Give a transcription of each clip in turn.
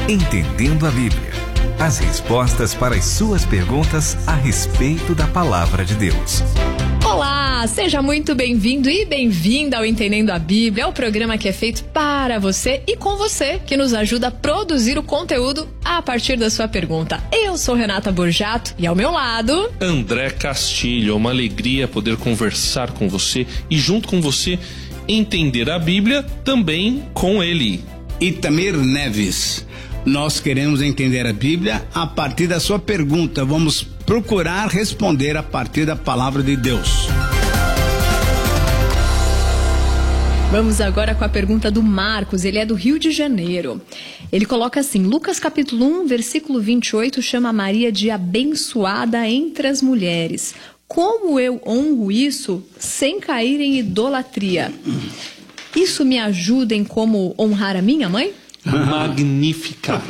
Entendendo a Bíblia. As respostas para as suas perguntas a respeito da Palavra de Deus. Olá, seja muito bem-vindo e bem-vinda ao Entendendo a Bíblia, o programa que é feito para você e com você, que nos ajuda a produzir o conteúdo a partir da sua pergunta. Eu sou Renata Borjato e ao meu lado... André Castilho. É uma alegria poder conversar com você e junto com você entender a Bíblia também com ele. Itamir Neves. Nós queremos entender a Bíblia a partir da sua pergunta. Vamos procurar responder a partir da palavra de Deus. Vamos agora com a pergunta do Marcos, ele é do Rio de Janeiro. Ele coloca assim: Lucas capítulo 1, versículo 28, chama Maria de abençoada entre as mulheres. Como eu honro isso sem cair em idolatria? Isso me ajuda em como honrar a minha mãe? Magnificat.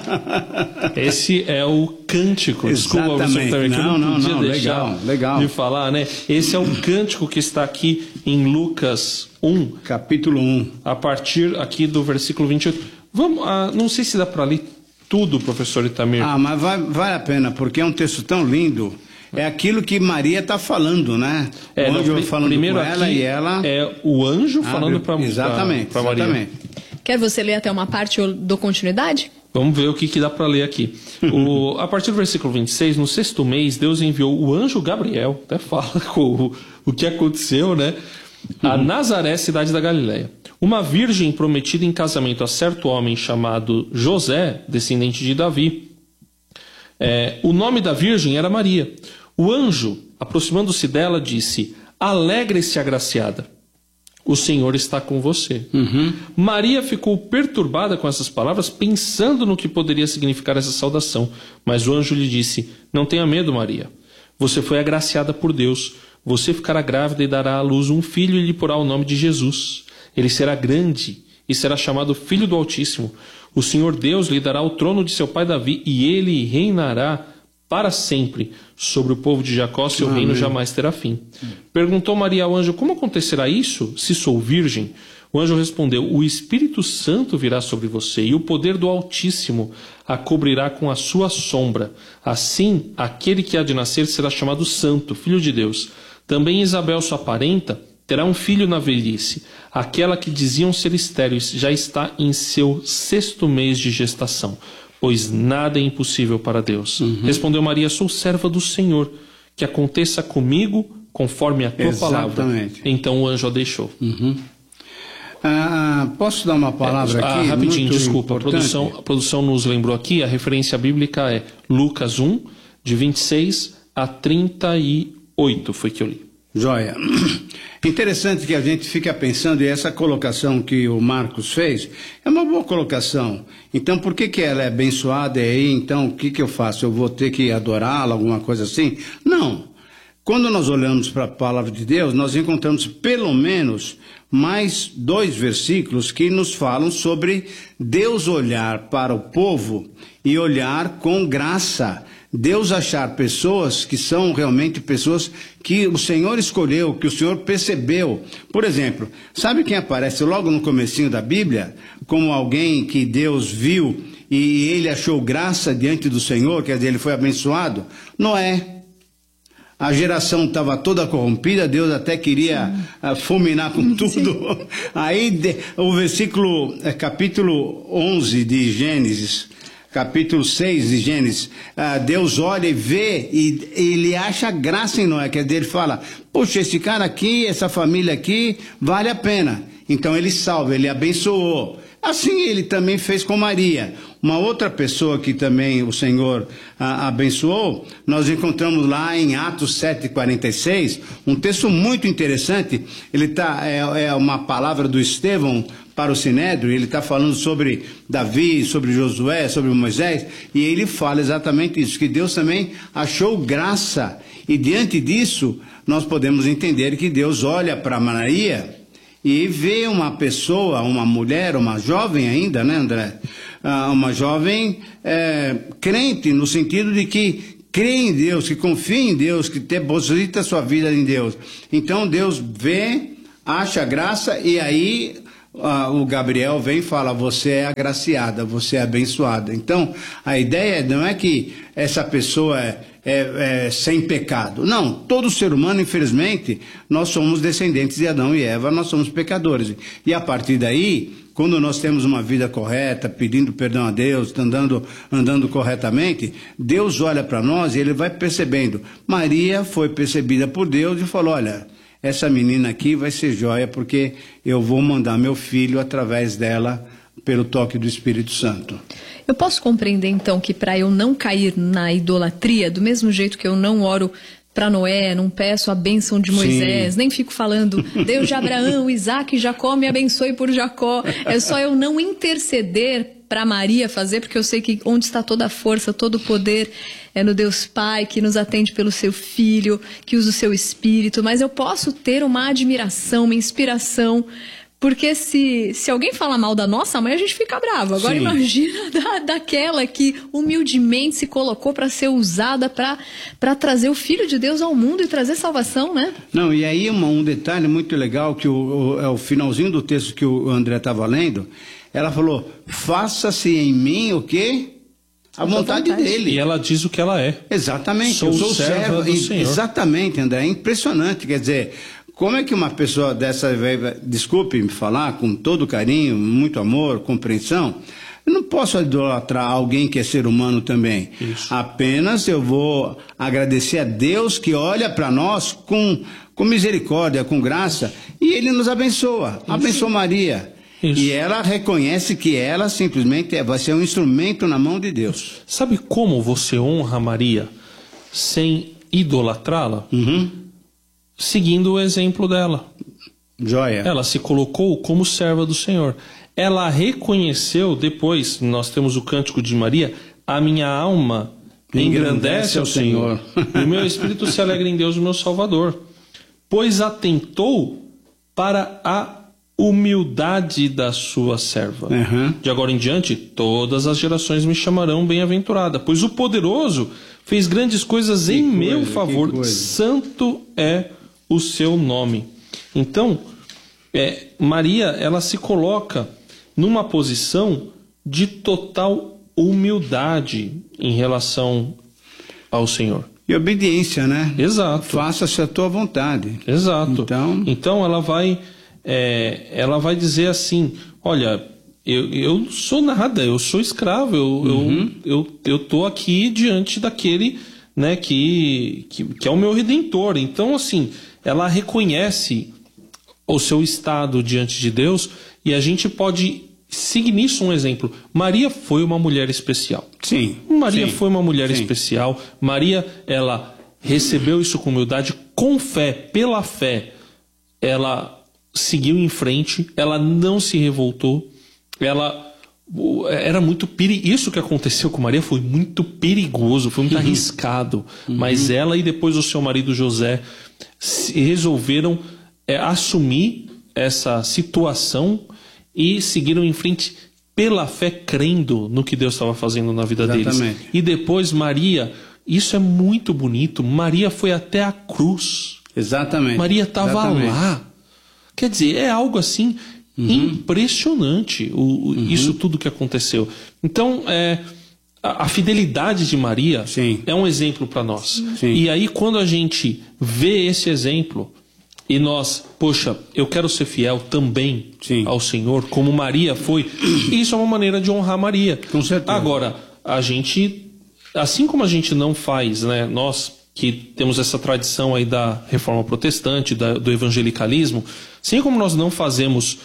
Esse é o cântico. Desculpa, exatamente. Você não podia deixar legal. de falar, né? Esse é o cântico que está aqui em Lucas 1. Capítulo 1. A partir aqui do versículo 28. Vamos, não sei se dá para ler tudo, professor Itamir. Mas vale a pena, porque é um texto tão lindo. É aquilo que Maria está falando, né? O anjo falando primeiro com ela aqui e ela... É o anjo falando para Maria. Exatamente. Quer você ler até uma parte ou dou continuidade? Vamos ver o que dá para ler aqui. A partir do versículo 26, no 6º mês, Deus enviou o anjo Gabriel, até fala com o que aconteceu, né? A Nazaré, cidade da Galileia. Uma virgem prometida em casamento a certo homem chamado José, descendente de Davi. O nome da virgem era Maria. O anjo, aproximando-se dela, disse: Alegre-se, agraciada. O Senhor está com você. Maria ficou perturbada com essas palavras, pensando no que poderia significar essa saudação. Mas o anjo lhe disse: Não tenha medo, Maria. Você foi agraciada por Deus. Você ficará grávida e dará à luz um filho e lhe porá o nome de Jesus. Ele será grande e será chamado Filho do Altíssimo. O Senhor Deus lhe dará o trono de seu pai Davi e ele reinará para sempre sobre o povo de Jacó, seu reino jamais terá fim. Perguntou Maria ao anjo: Como acontecerá isso, se sou virgem? O anjo respondeu: O Espírito Santo virá sobre você e o poder do Altíssimo a cobrirá com a sua sombra. Assim, aquele que há de nascer será chamado Santo, Filho de Deus. Também Isabel, sua parenta, terá um filho na velhice. Aquela que diziam ser estéril já está em seu 6º mês de gestação, pois nada é impossível para Deus. Respondeu Maria: Sou serva do Senhor, que aconteça comigo conforme a tua palavra. Então o anjo a deixou. Posso dar uma palavra aqui? Rapidinho, muito desculpa. A produção nos lembrou aqui, a referência bíblica é Lucas 1, de 26 a 38, foi que eu li. Joia. Interessante que a gente fica pensando, e essa colocação que o Marcos fez é uma boa colocação. Então, por que ela é abençoada? E aí, então, o que eu faço? Eu vou ter que adorá-la, alguma coisa assim? Não. Quando nós olhamos para a palavra de Deus, nós encontramos pelo menos mais 2 versículos que nos falam sobre Deus olhar para o povo e olhar com graça. Deus achar pessoas que são realmente pessoas que o Senhor escolheu, que o Senhor percebeu. Por exemplo, sabe quem aparece logo no comecinho da Bíblia como alguém que Deus viu e ele achou graça diante do Senhor, quer dizer, ele foi abençoado? Noé. A geração estava toda corrompida, Deus até queria fulminar com tudo. Aí o versículo, capítulo 11 de Gênesis, capítulo 6 de Gênesis, Deus olha e vê, e ele acha graça em Noé, quer dizer, ele fala: puxa, esse cara aqui, essa família aqui, vale a pena. Então ele salva, ele abençoou. Assim ele também fez com Maria. Uma outra pessoa que também o Senhor abençoou, nós encontramos lá em Atos 7:46, um texto muito interessante. Ele é uma palavra do Estevão para o Sinédrio, ele está falando sobre Davi, sobre Josué, sobre Moisés, e ele fala exatamente isso, que Deus também achou graça, e diante disso, nós podemos entender que Deus olha para Maria e vê uma pessoa, uma mulher, uma jovem ainda, né, André? Uma jovem crente, no sentido de que crê em Deus, que confia em Deus, que deposita sua vida em Deus. Então Deus vê, acha graça, e aí o Gabriel vem e fala, você é agraciada, você é abençoada. Então, a ideia não é que essa pessoa é sem pecado. Não, todo ser humano, infelizmente, nós somos descendentes de Adão e Eva, nós somos pecadores. E a partir daí, quando nós temos uma vida correta, pedindo perdão a Deus, andando corretamente, Deus olha para nós e ele vai percebendo. Maria foi percebida por Deus e falou, olha, essa menina aqui vai ser joia porque eu vou mandar meu filho através dela pelo toque do Espírito Santo. Eu posso compreender então que para eu não cair na idolatria, do mesmo jeito que eu não oro para Noé, não peço a bênção de Moisés, nem fico falando Deus de Abraão, Isaac e Jacó, me abençoe por Jacó. É só eu não interceder para Maria fazer, porque eu sei que onde está toda a força, todo o poder é no Deus Pai, que nos atende pelo seu Filho, que usa o seu Espírito, mas eu posso ter uma admiração, uma inspiração, porque se alguém fala mal da nossa mãe, a gente fica bravo. Agora imagina daquela que humildemente se colocou para ser usada para trazer o Filho de Deus ao mundo e trazer salvação, né? Não, e aí um detalhe muito legal, que é o finalzinho do texto que o André estava lendo, ela falou, faça-se em mim o quê? A vontade dele. E ela diz o que ela é. Exatamente. Sou serva do Senhor. Exatamente, André. É impressionante. Quer dizer, como é que uma pessoa dessa, desculpe me falar, com todo carinho, muito amor, compreensão, eu não posso idolatrar alguém que é ser humano também. Isso. Apenas eu vou agradecer a Deus que olha para nós com misericórdia, com graça, e ele nos abençoa. Isso. Abençoa Maria. Isso. E ela reconhece que ela simplesmente vai ser um instrumento na mão de Deus. Sabe como você honra Maria sem idolatrá-la? Seguindo o exemplo dela. Joia. Ela se colocou como serva do Senhor. Ela reconheceu, depois, nós temos o cântico de Maria, a minha alma engrandece ao Senhor. E o meu espírito se alegra em Deus, o meu Salvador. Pois atentou para a humildade da sua serva. De agora em diante, todas as gerações me chamarão bem-aventurada, pois o poderoso fez grandes coisas em meu favor. Santo é o seu nome. Então, Maria, ela se coloca numa posição de total humildade em relação ao Senhor. E obediência, né? Exato. Faça-se a tua vontade. Exato. Então ela vai dizer assim, olha, eu não sou nada, eu sou escravo, eu tô aqui diante daquele, né, que é o meu Redentor. Então, assim, ela reconhece o seu estado diante de Deus, e a gente pode seguir nisso um exemplo. Maria foi uma mulher especial. Sim. Maria foi uma mulher especial. Maria, ela recebeu isso com humildade, com fé, pela fé. Ela seguiu em frente, ela não se revoltou, ela era muito isso que aconteceu com Maria foi muito perigoso, foi muito arriscado, mas ela e depois o seu marido José resolveram assumir essa situação e seguiram em frente pela fé, crendo no que Deus estava fazendo na vida deles. E depois Maria, isso é muito bonito, Maria foi até a cruz. Exatamente. Maria estava lá. Quer dizer, é algo assim impressionante, isso tudo que aconteceu. Então, a fidelidade de Maria é um exemplo para nós. E aí, quando a gente vê esse exemplo, e nós, poxa, eu quero ser fiel também ao Senhor, como Maria foi, isso é uma maneira de honrar Maria. Com certeza. Agora, a gente, assim como a gente não faz, né, nós que temos essa tradição aí da reforma protestante, do evangelicalismo, assim como nós não fazemos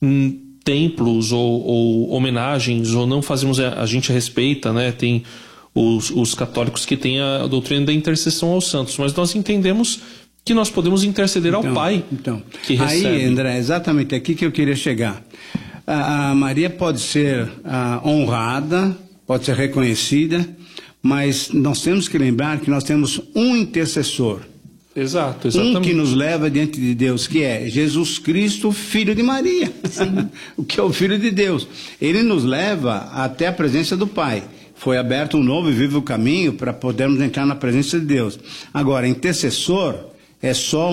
templos ou homenagens, ou não fazemos, a gente respeita, né, tem os católicos que têm a doutrina da intercessão aos santos, mas nós entendemos que nós podemos interceder ao Pai que recebe. Aí, André, exatamente aqui que eu queria chegar. A Maria pode ser honrada, pode ser reconhecida, mas nós temos que lembrar que nós temos um intercessor. Exato, exatamente. Um que nos leva diante de Deus, que é Jesus Cristo, filho de Maria. O que é o Filho de Deus. Ele nos leva até a presença do Pai. Foi aberto um novo e vivo caminho para podermos entrar na presença de Deus. Agora, intercessor é só um.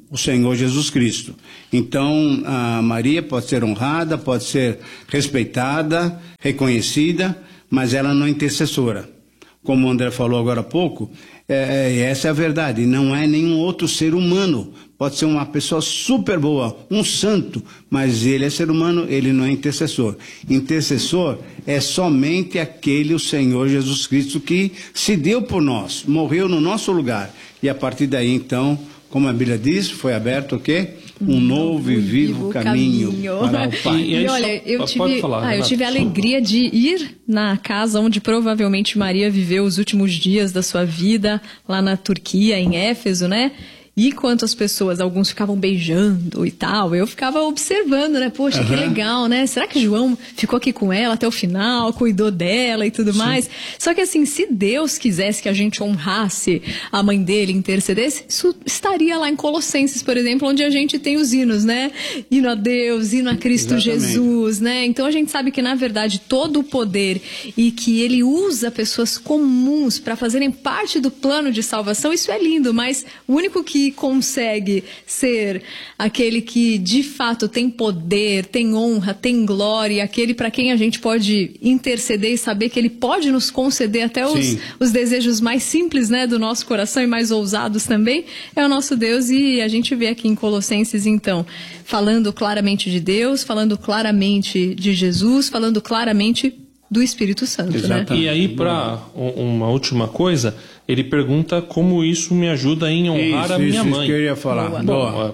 o Senhor Jesus Cristo. Então, a Maria pode ser honrada, pode ser respeitada, reconhecida, mas ela não é intercessora. Como o André falou agora há pouco, essa é a verdade, não é nenhum outro ser humano. Pode ser uma pessoa super boa, um santo, mas ele é ser humano, ele não é intercessor. Intercessor é somente aquele, o Senhor Jesus Cristo, que se deu por nós, morreu no nosso lugar. E a partir daí, então, como a Bíblia diz, foi aberto o quê? Um novo e vivo caminho para o Pai. E olha, eu tive a alegria de ir na casa onde provavelmente Maria viveu os últimos dias da sua vida, lá na Turquia, em Éfeso, né? E enquanto as pessoas, alguns ficavam beijando e tal, eu ficava observando, né? Poxa, que legal, né? Será que João ficou aqui com ela até o final, cuidou dela e tudo mais? Só que assim, se Deus quisesse que a gente honrasse a mãe dele, intercedesse, isso estaria lá em Colossenses, por exemplo, onde a gente tem os hinos, né? Hino a Deus, hino a Cristo Jesus, né? Então a gente sabe que, na verdade, todo o poder e que ele usa pessoas comuns para fazerem parte do plano de salvação, isso é lindo, mas o único que consegue ser aquele que de fato tem poder, tem honra, tem glória, aquele para quem a gente pode interceder e saber que ele pode nos conceder até os desejos mais simples, né, do nosso coração e mais ousados também, é o nosso Deus. E a gente vê aqui em Colossenses, então, falando claramente de Deus, falando claramente de Jesus, falando claramente do Espírito Santo. Exatamente. Né? E aí, para uma última coisa, ele pergunta como isso me ajuda em honrar a minha mãe. Isso que eu ia falar. Boa.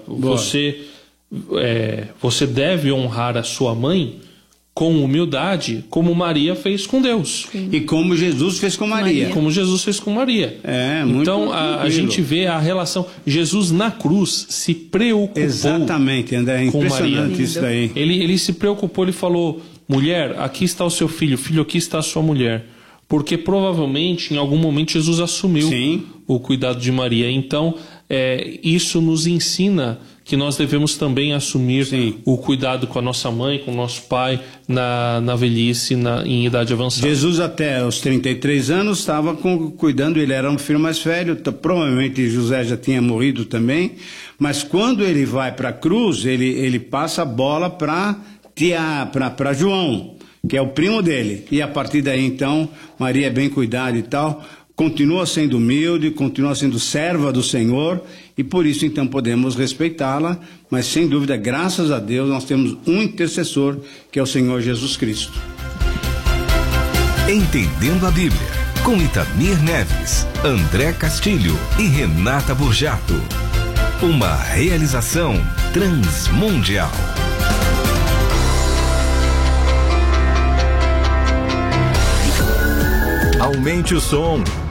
Você deve honrar a sua mãe com humildade, como Maria fez com Deus. Sim. E como Jesus fez com Maria. Como Jesus fez com Maria. Então, a gente vê a relação. Jesus na cruz se preocupou. Exatamente, André. É impressionante isso daí. Ele se preocupou, ele falou: mulher, aqui está o seu filho, filho, aqui está a sua mulher. Porque provavelmente em algum momento Jesus assumiu o cuidado de Maria. Então, isso nos ensina que nós devemos também assumir o cuidado com a nossa mãe, com o nosso pai, na velhice, em idade avançada. Jesus até os 33 anos estava cuidando, ele era um filho mais velho, provavelmente José já tinha morrido também, mas quando ele vai para a cruz, ele passa a bola para João, que é o primo dele, e a partir daí então Maria é bem cuidada e tal, continua sendo humilde, continua sendo serva do Senhor, e por isso então podemos respeitá-la, mas sem dúvida, graças a Deus, nós temos um intercessor, que é o Senhor Jesus Cristo. Entendendo a Bíblia, com Itamir Neves, André Castilho e Renata Burjato. Uma realização transmundial. Aumente o som.